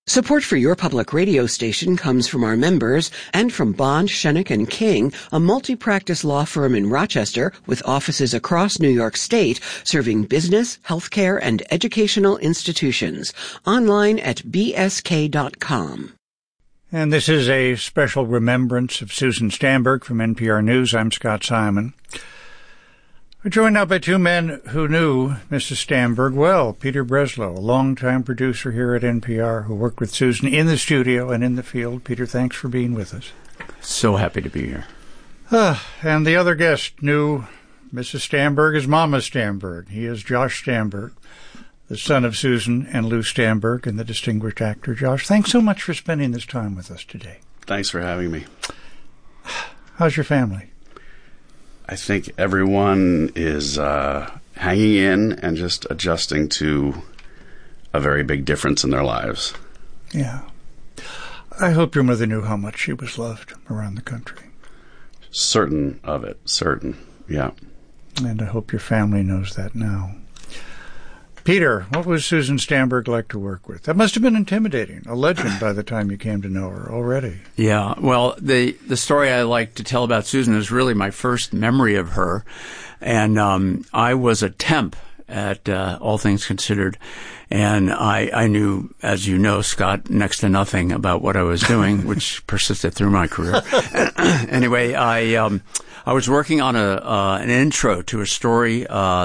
Support for your public radio station comes from our members and from Bond, Schoeneck & King, a multi-practice law firm in Rochester with offices across New York State, serving business, healthcare, and educational institutions. Online at bsk.com. And this is a special remembrance of Susan Stamberg from NPR News. I'm Scott Simon. We're joined now by two men who knew Mrs. Stamberg well. Peter Breslow, a longtime producer here at NPR, who worked with Susan in the studio and in the field. Peter, thanks for being with us. So happy to be here. And the other guest knew Mrs. Stamberg as Mama Stamberg. He is Josh Stamberg, the son of Susan and Lou Stamberg, and the distinguished actor. Josh, thanks so much for spending this time with us today. Thanks for having me. How's your family? I think everyone is hanging in and just adjusting to a very big difference in their lives. Yeah. I hope your mother knew how much she was loved around the country. Certain of it. Certain. Yeah. And I hope your family knows that now. Peter, what was Susan Stamberg like to work with? That must have been intimidating. A legend by the time you came to know her already. Yeah, well, the story I like to tell about Susan is really my first memory of her. And I was a temp at All Things Considered. And I knew, as you know, Scott, next to nothing about what I was doing, which persisted through my career. Anyway, I was working on an intro to a story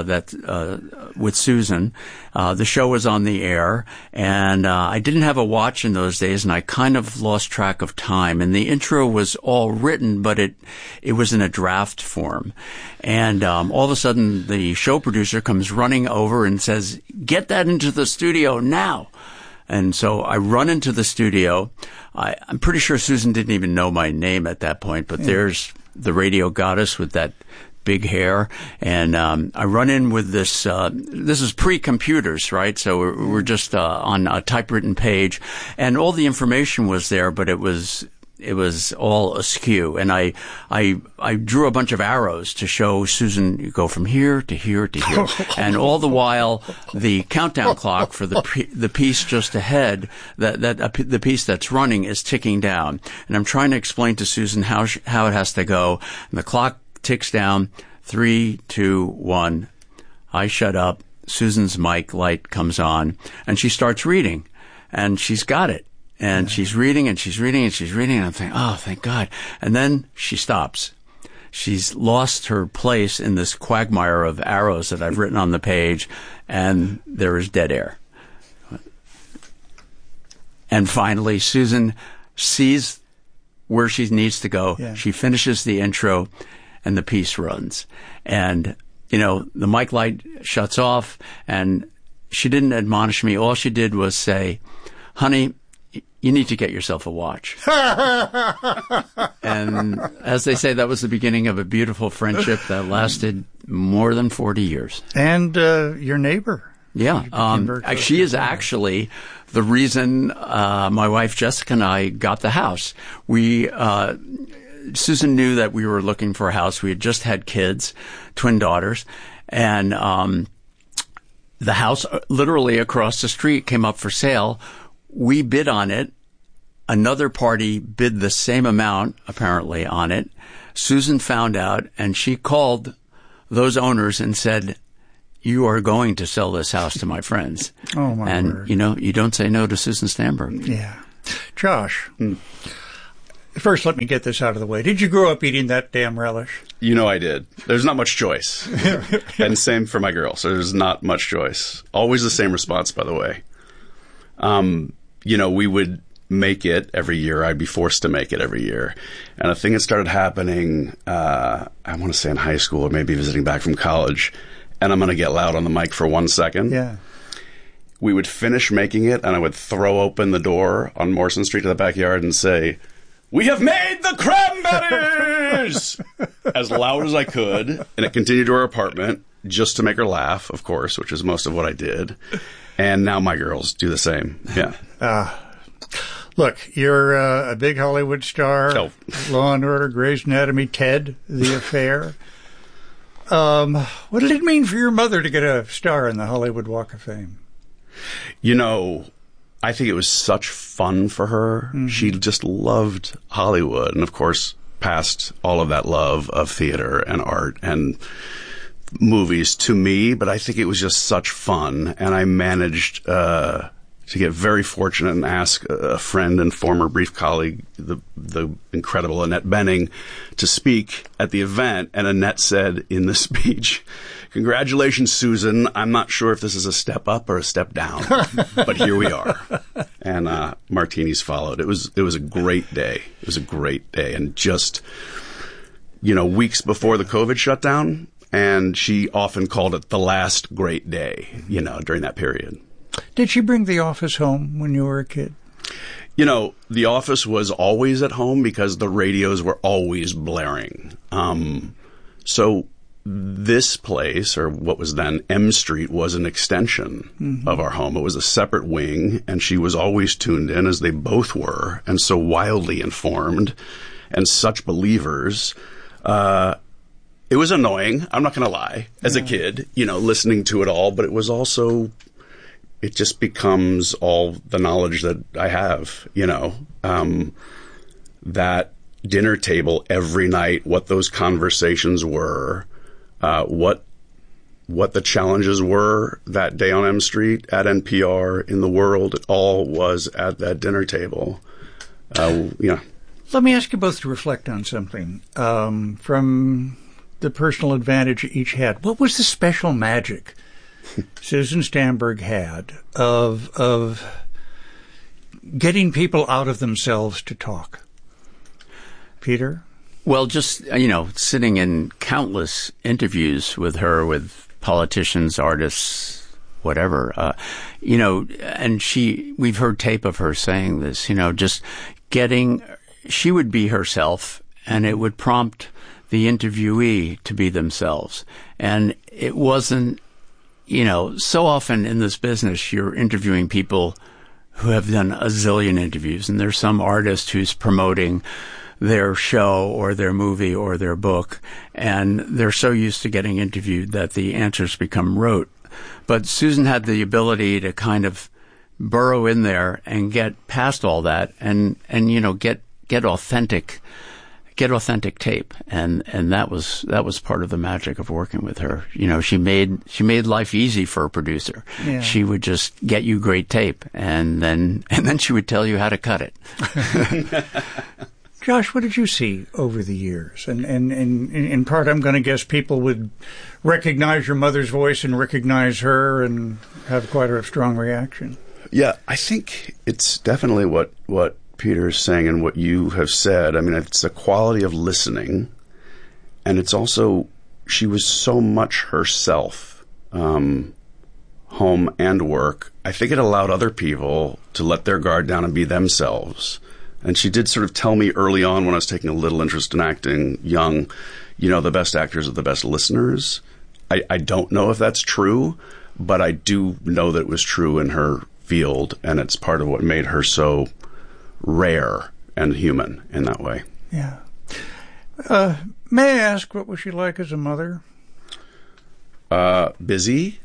with Susan. The show was on the air, and I didn't have a watch in those days, and I kind of lost track of time. And the intro was all written, but it was in a draft form. And all of a sudden, the show producer comes running over and says, "Get that into the studio now." And so I run into the studio. I'm pretty sure Susan didn't even know my name at that point, but there's the radio goddess with that big hair. And I run in with this. This is pre-computers, right? So we're just on a typewritten page, and all the information was there, but it was all askew. And I drew a bunch of arrows to show Susan, you go from here to here to here. And all the while, the countdown clock for the piece just ahead, the piece that's running is ticking down. And I'm trying to explain to Susan how it has to go. And the clock ticks down. 3, 2, 1. I shut up. Susan's mic light comes on, and she starts reading, and she's got it. And she's reading and she's reading and she's reading, and I'm thinking, oh, thank God. And then she stops. She's lost her place in this quagmire of arrows that I've written on the page, and there is dead air. And finally, Susan sees where she needs to go. Yeah. She finishes the intro, and the piece runs. And, the mic light shuts off, and she didn't admonish me. All she did was say, "Honey, you need to get yourself a watch." And as they say, that was the beginning of a beautiful friendship that lasted more than 40 years. And your neighbor. Yeah. She is actually the reason my wife Jessica and I got the house. Susan knew that we were looking for a house. We had just had kids, twin daughters, and the house literally across the street came up for sale. We bid on it. Another party bid the same amount, apparently, on it. Susan found out, and she called those owners and said, "You are going to sell this house to my friends." Oh, my word. And, you don't say no to Susan Stamberg. Yeah. Josh, first let me get this out of the way. Did you grow up eating that damn relish? I did. There's not much choice. And same for my girl, so there's not much choice. Always the same response, by the way. We would make it every year. I'd be forced to make it every year. And a thing that started happening, I want to say in high school or maybe visiting back from college, and I'm going to get loud on the mic for 1 second. Yeah. We would finish making it, and I would throw open the door on Morrison Street to the backyard and say, "We have made the cranberries!" as loud as I could. And it continued to our apartment just to make her laugh, of course, which is most of what I did. And now my girls do the same. Yeah. Look, you're a big Hollywood star. Oh. Law and Order, Grey's Anatomy, Ted, The Affair. What did it mean for your mother to get a star in the Hollywood Walk of Fame? I think it was such fun for her. Mm-hmm. She just loved Hollywood, and of course passed all of that love of theater and art and movies to me, but I think it was just such fun, and I managed to get very fortunate and ask a friend and former brief colleague, the incredible Annette Bening, to speak at the event, and Annette said in the speech, "Congratulations, Susan. I'm not sure if this is a step up or a step down, but here we are." And martinis followed. It was a great day. It was a great day, and just weeks before the COVID shutdown, and she often called it the last great day. During that period. Did she bring The Office home when you were a kid? The Office was always at home because the radios were always blaring. So this place, or what was then M Street, was an extension of our home. It was a separate wing, and she was always tuned in, as they both were, and so wildly informed and such believers. It was annoying, I'm not going to lie, as a kid, listening to it all, but it was also... It just becomes all the knowledge that I have, that dinner table every night, what those conversations were, what the challenges were that day on M Street, at NPR, in the world. It all was at that dinner table. Let me ask you both to reflect on something from the personal advantage you each had. What was the special magic Susan Stamberg had of getting people out of themselves to talk? Peter? Well, just, sitting in countless interviews with her, with politicians, artists, whatever, and we've heard tape of her saying this, just she would be herself, and it would prompt the interviewee to be themselves. And it wasn't, so often in this business, you're interviewing people who have done a zillion interviews, and there's some artist who's promoting their show or their movie or their book, and they're so used to getting interviewed that the answers become rote. But Susan had the ability to kind of burrow in there and get past all that and get authentic tape, and that was part of the magic of working with her. She made life easy for a producer. Yeah. She would just get you great tape, and then she would tell you how to cut it. Josh, what did you see over the years? And in part, I'm going to guess people would recognize your mother's voice and recognize her and have quite a strong reaction. Yeah, I think it's definitely what Peter's saying and what you have said. I mean, it's a quality of listening, and it's also, she was so much herself, home and work. I think it allowed other people to let their guard down and be themselves. And she did sort of tell me early on, when I was taking a little interest in acting young, the best actors are the best listeners. I don't know if that's true, but I do know that it was true in her field, and it's part of what made her so rare and human in that way. Yeah. May I ask, what was she like as a mother? Busy,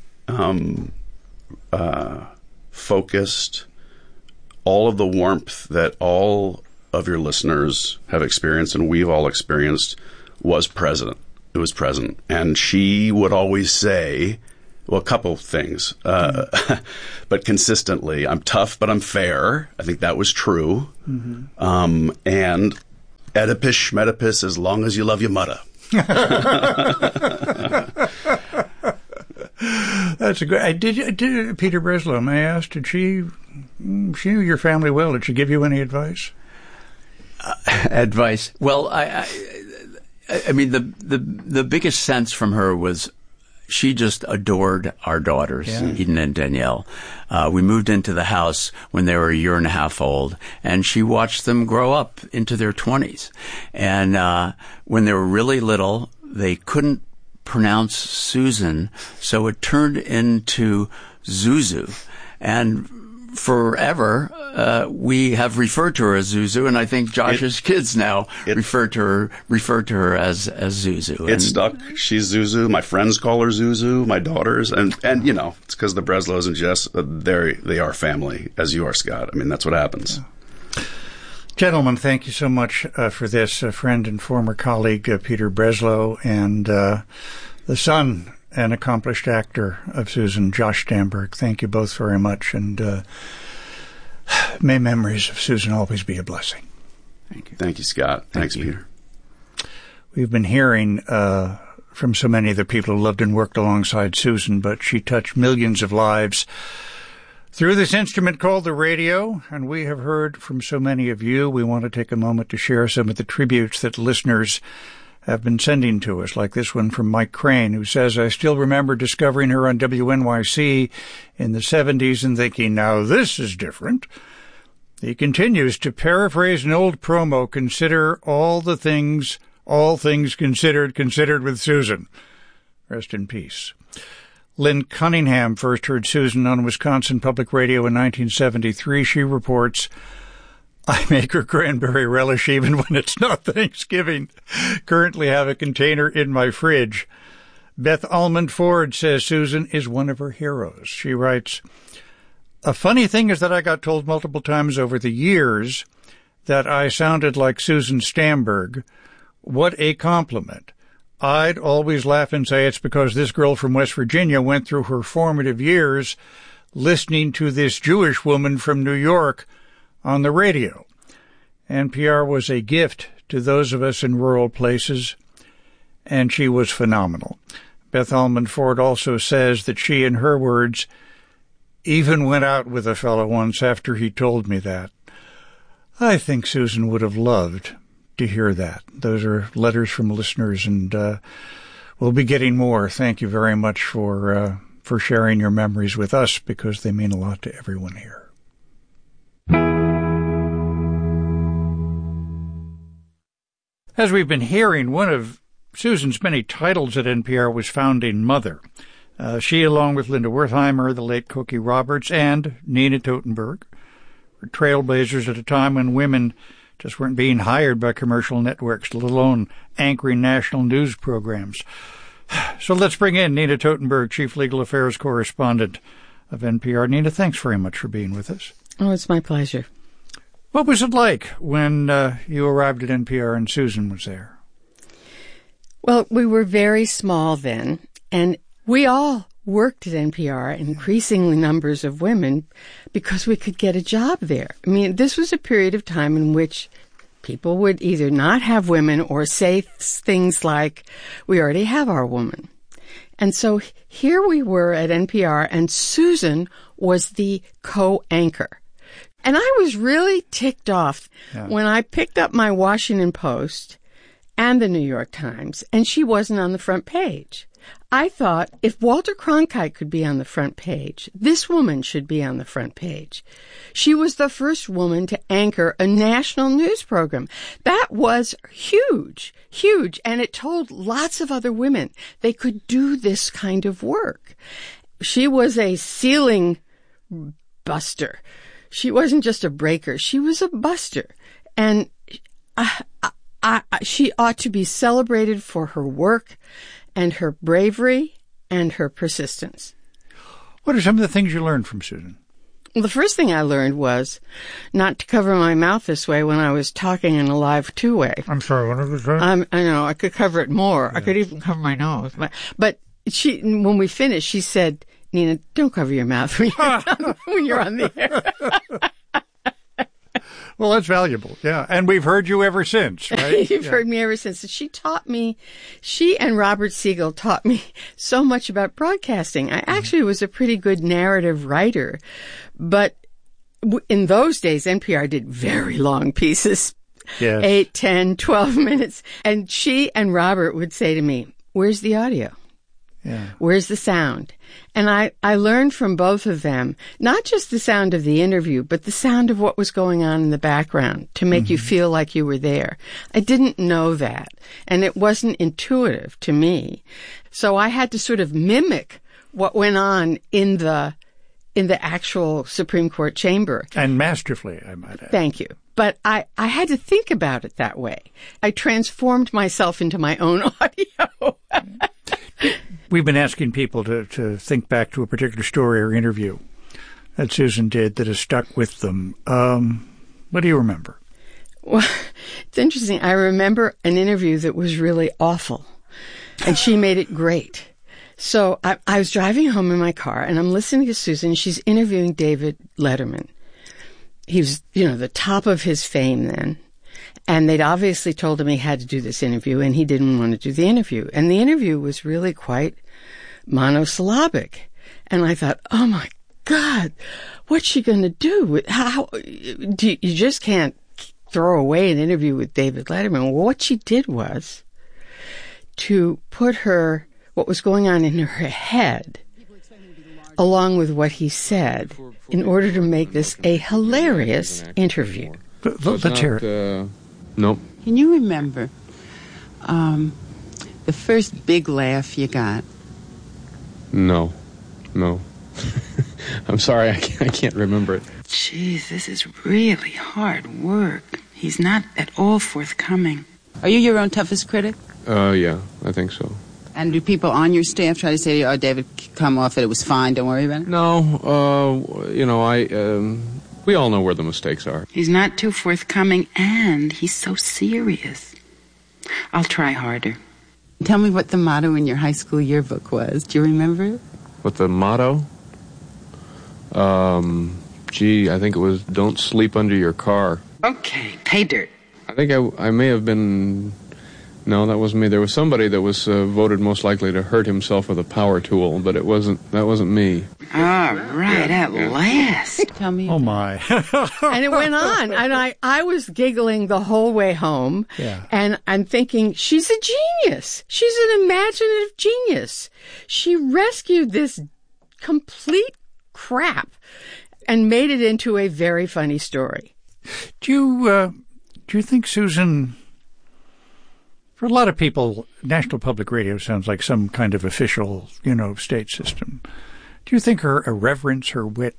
focused, all of the warmth that all of your listeners have experienced and we've all experienced was present. It was present. And she would always say, well, a couple things, but consistently, I'm tough, but I'm fair. I think that was true. Mm-hmm. And Oedipus schmedipus, as long as you love your mother. That's a good. Did Peter Breslow, may I ask, did she knew your family well. Did she give you any advice? Advice? Well, I mean, the biggest sense from her was she just adored our daughters, Eden and Danielle. We moved into the house when they were a year and a half old, and she watched them grow up into their 20s. And when they were really little, they couldn't pronounce Susan, so it turned into Zuzu. And forever, we have referred to her as Zuzu, and I think Josh's kids now refer to her as Zuzu. It stuck. She's Zuzu. My friends call her Zuzu. My daughters, and it's because the Breslows and Jess, they are family, as you are, Scott. I mean, that's what happens. Gentlemen, thank you so much for this. A friend and former colleague, Peter Breslow, and the son and accomplished actor of Susan, Josh Stamberg. Thank you both very much, and may memories of Susan always be a blessing. Thank you. Thank you, Scott. Thanks, Peter. We've been hearing from so many of the people who lived and worked alongside Susan, but she touched millions of lives through this instrument called the radio, and we have heard from so many of you. We want to take a moment to share some of the tributes that listeners have been sending to us, like this one from Mike Crane, who says, I still remember discovering her on WNYC in the 70s and thinking, now this is different. He continues, to paraphrase an old promo, consider all things considered with Susan. Rest in peace. Lynn Cunningham first heard Susan on Wisconsin Public Radio in 1973. She reports, I make her cranberry relish even when it's not Thanksgiving. Currently have a container in my fridge. Beth Almond Ford says Susan is one of her heroes. She writes, a funny thing is that I got told multiple times over the years that I sounded like Susan Stamberg. What a compliment. I'd always laugh and say it's because this girl from West Virginia went through her formative years listening to this Jewish woman from New York on the radio. NPR was a gift to those of us in rural places, and she was phenomenal. Beth Almond Ford also says that she, in her words, even went out with a fellow once after he told me that. I think Susan would have loved to hear that. Those are letters from listeners, and we'll be getting more. Thank you very much for sharing your memories with us, because they mean a lot to everyone here. As we've been hearing, one of Susan's many titles at NPR was founding mother. She, along with Linda Wertheimer, the late Cokie Roberts, and Nina Totenberg, were trailblazers at a time when women just weren't being hired by commercial networks, let alone anchoring national news programs. So let's bring in Nina Totenberg, Chief Legal Affairs Correspondent of NPR. Nina, thanks very much for being with us. Oh, it's my pleasure. What was it like when you arrived at NPR and Susan was there? Well, we were very small then, and we all worked at NPR, increasingly numbers of women, because we could get a job there. I mean, this was a period of time in which people would either not have women or say things like, we already have our woman. And so here we were at NPR, and Susan was the co-anchor. And I was really ticked off when I picked up my Washington Post and the New York Times, and she wasn't on the front page. I thought, if Walter Cronkite could be on the front page, this woman should be on the front page. She was the first woman to anchor a national news program. That was huge, huge, and it told lots of other women they could do this kind of work. She was a ceiling buster. She wasn't just a breaker. She was a buster. And she ought to be celebrated for her work and her bravery and her persistence. What are some of the things you learned from Susan? Well, the first thing I learned was not to cover my mouth this way when I was talking in a live two-way. I'm sorry, what was that? I know, I could cover it more. Yeah. I could even cover my nose. But she, when we finished, she said, Nina, don't cover your mouth when you're on the air. Well, that's valuable, yeah. And we've heard you ever since, right? You've heard me ever since. She and Robert Siegel taught me so much about broadcasting. I actually was a pretty good narrative writer. But in those days, NPR did very long pieces, yes. 8, 10, 12 minutes. And she and Robert would say to me, where's the audio? Yeah. Where's the sound? And I learned from both of them, not just the sound of the interview, but the sound of what was going on in the background to make you feel like you were there. I didn't know that, and it wasn't intuitive to me. So I had to sort of mimic what went on in the in the actual Supreme Court chamber. And masterfully, I might add. Thank you. But I had to think about it that way. I transformed myself into my own audio. We've been asking people to think back to a particular story or interview that Susan did that has stuck with them. What do you remember? Well, it's interesting. I remember an interview that was really awful, and she made it great. So I was driving home in my car, and I'm listening to Susan. She's interviewing David Letterman. He was, the top of his fame then. And they'd obviously told him he had to do this interview, and he didn't want to do the interview. And the interview was really quite monosyllabic. And I thought, oh, my God, what's she going to do? You just can't throw away an interview with David Letterman. Well, what she did was to put what was going on in her head along with what he said in order to make this a hilarious interview. Let's hear it. Nope. Can you remember the first big laugh you got? No. I'm sorry, I can't remember it. Jeez, this is really hard work. He's not at all forthcoming. Are you your own toughest critic? Yeah, I think so. And do people on your staff try to say to you, oh, David, come off it, it was fine, don't worry about it? No, we all know where the mistakes are. He's not too forthcoming, and he's so serious. I'll try harder. Tell me what the motto in your high school yearbook was. Do you remember it? What the motto? I think it was, don't sleep under your car. Okay, pay dirt. I think I may have been... No, that wasn't me. There was somebody that was voted most likely to hurt himself with a power tool, but that wasn't me. All right, at last. Tell me. Oh, my. And it went on. And I was giggling the whole way home. Yeah. And I'm thinking, she's a genius. She's an imaginative genius. She rescued this complete crap and made it into a very funny story. Do you think, Susan... For a lot of people, National Public Radio sounds like some kind of official, state system. Do you think her irreverence, her wit,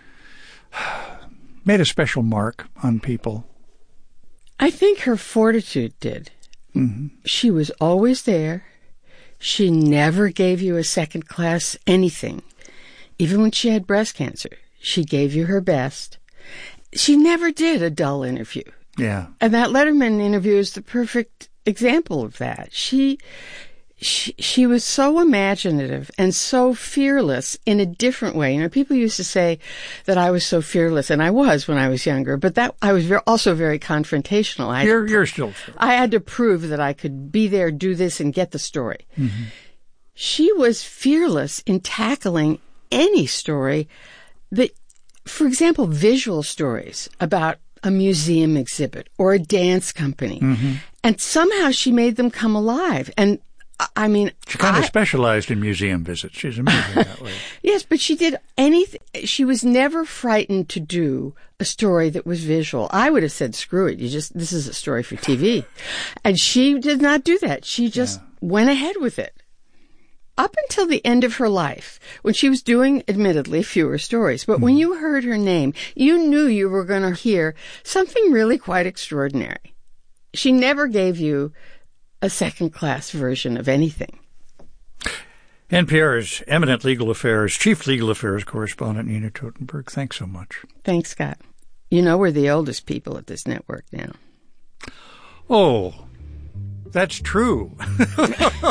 made a special mark on people? I think her fortitude did. Mm-hmm. She was always there. She never gave you a second-class anything. Even when she had breast cancer, she gave you her best. She never did a dull interview. Yeah. And that Letterman interview is the perfect example of that. She was so imaginative and so fearless in a different way. People used to say that I was so fearless, and I was when I was younger, but that I was also very confrontational. You're still fearless. I had to prove that I could be there, do this, and get the story. Mm-hmm. She was fearless in tackling any story that, for example, visual stories about a museum exhibit or a dance company. Mm-hmm. And somehow she made them come alive. And I mean, she kind of specialized in museum visits. She's amazing that way. Yes, but she did anything. She was never frightened to do a story that was visual. I would have said, screw it. This is a story for TV. And she did not do that. She just went ahead with it. Up until the end of her life, when she was doing, admittedly, fewer stories. But when you heard her name, you knew you were going to hear something really quite extraordinary. She never gave you a second-class version of anything. NPR's eminent chief legal affairs correspondent, Nina Totenberg, thanks so much. Thanks, Scott. We're the oldest people at this network now. Oh, that's true.